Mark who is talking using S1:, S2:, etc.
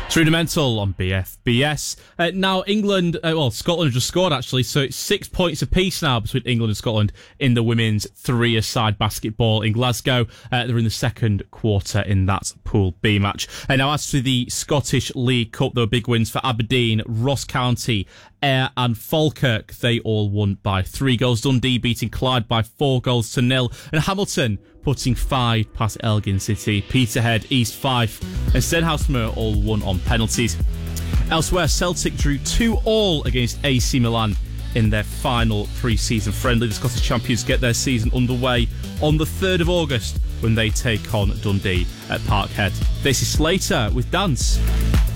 S1: It's Rudimental on BFBS. Now Scotland just scored actually, so it's 6 points apiece now between England and Scotland in the women's three-a-side basketball in Glasgow. They're in the second quarter in that Pool B match. Now as to the Scottish League Cup, there were big wins for Aberdeen, Ross County, Ayr and Falkirk. They all won by 3 goals. Dundee beating Clyde by 4 goals to 0. And Hamilton putting 5 past Elgin City. Peterhead, East Fife and Stenhousemuir all won on penalties. Elsewhere, Celtic drew 2-2 against AC Milan in their final pre-season friendly. The Scottish champions get their season underway on the 3rd of August when they take on Dundee at Parkhead. This is Slater with Dance.